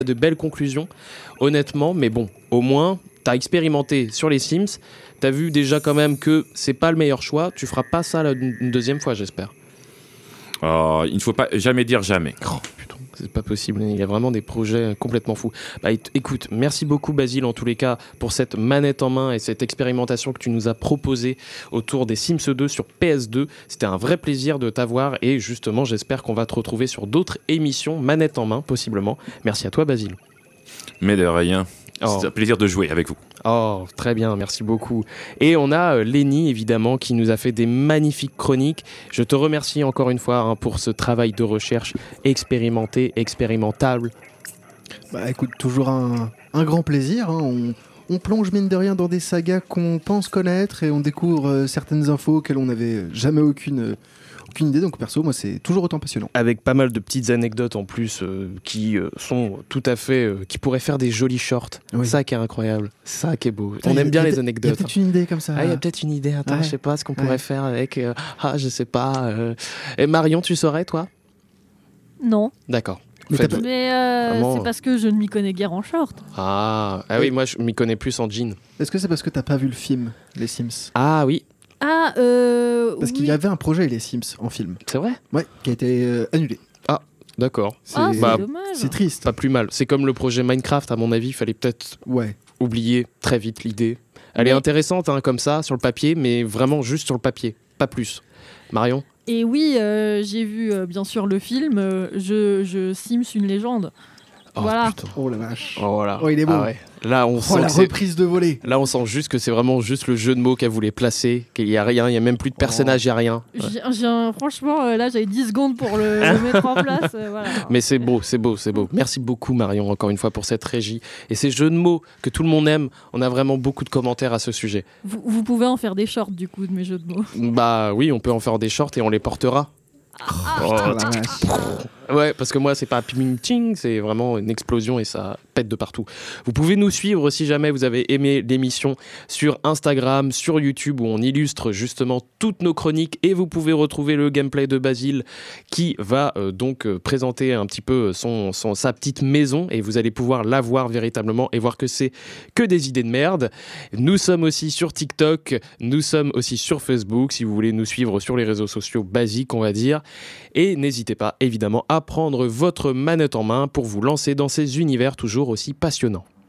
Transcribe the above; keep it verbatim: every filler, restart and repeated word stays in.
de belles conclusions, honnêtement, mais bon, au moins, t'as expérimenté sur les Sims, t'as vu déjà quand même que c'est pas le meilleur choix, tu feras pas ça la, une deuxième fois, j'espère. Oh, il ne faut pas jamais dire jamais. Oh putain, c'est pas possible, il y a vraiment des projets complètement fous. Bah écoute, merci beaucoup Basile en tous les cas pour cette manette en main et cette expérimentation que tu nous as proposée autour des Sims deux sur P S deux. C'était un vrai plaisir de t'avoir et justement j'espère qu'on va te retrouver sur d'autres émissions manette en main possiblement. Merci à toi Basile. Mais de rien, oh. C'est un plaisir de jouer avec vous. Oh, très bien, merci beaucoup. Et on a euh, Lenny, évidemment, qui nous a fait des magnifiques chroniques. Je te remercie encore une fois hein, pour ce travail de recherche expérimenté, expérimentable. Bah écoute, toujours un, un grand plaisir. Hein. On, on plonge mine de rien dans des sagas qu'on pense connaître et on découvre euh, certaines infos auxquelles on n'avait jamais aucune... Euh, aucune idée, donc perso, moi c'est toujours autant passionnant. Avec pas mal de petites anecdotes en plus euh, qui euh, sont tout à fait, euh, qui pourraient faire des jolis shorts. Oui. Ça qui est incroyable, ça qui est beau. Putain, on aime bien a, les anecdotes. Il y a peut-être une idée comme ça. Ah, il y a peut-être une idée, attends, ouais. je sais pas ce qu'on ouais. pourrait faire avec, euh, ah je sais pas. Euh... Et Marion, tu saurais toi ? Non. D'accord. Mais, mais euh, Vraiment... c'est parce que je ne m'y connais guère en short. Ah, ah oui, oui, moi je m'y connais plus en jean. Est-ce que c'est parce que t'as pas vu le film, Les Sims ? Ah oui. Ah, euh. Parce oui. qu'il y avait un projet, Les Sims, en film. C'est vrai ? Ouais, qui a été euh, annulé. Ah, d'accord. C'est, ah, c'est bah, dommage. C'est triste. Pas plus mal. C'est comme le projet Minecraft, à mon avis, il fallait peut-être ouais. oublier très vite l'idée. Elle mais... est intéressante, hein, comme ça, sur le papier, mais vraiment juste sur le papier, pas plus. Marion ? Et oui, euh, j'ai vu, euh, bien sûr, le film euh, je, je Sims une légende. Oh, voilà. Putain. Oh la vache. Oh, voilà. Oh, il est beau. Ah, ouais. Là, on oh, sent la que reprise de volée. Là, on sent juste que c'est vraiment juste le jeu de mots qu'elle voulait placer, qu'il n'y a rien, il n'y a même plus de personnage, il n'y a rien. Ouais. J'ai, j'ai un... Franchement, euh, là, j'avais dix secondes pour le, le mettre en place. Euh, voilà. Mais c'est beau, c'est beau, c'est beau. Merci beaucoup, Marion, encore une fois, pour cette régie. Et ces jeux de mots que tout le monde aime, on a vraiment beaucoup de commentaires à ce sujet. Vous, vous pouvez en faire des shorts, du coup, de mes jeux de mots. Bah oui, on peut en faire des shorts et on les portera. Ah, oh, putain, la vache. Ouais, parce que moi, c'est pas ping, c'est vraiment une explosion et ça pète de partout. Vous pouvez nous suivre si jamais vous avez aimé l'émission sur Instagram, sur YouTube, où on illustre justement toutes nos chroniques et vous pouvez retrouver le gameplay de Basile qui va euh, donc euh, présenter un petit peu son, son, sa petite maison et vous allez pouvoir la voir véritablement et voir que c'est que des idées de merde. Nous sommes aussi sur TikTok, nous sommes aussi sur Facebook, si vous voulez nous suivre sur les réseaux sociaux basiques, on va dire. Et n'hésitez pas, évidemment, à prendre votre manette en main pour vous lancer dans ces univers toujours aussi passionnants.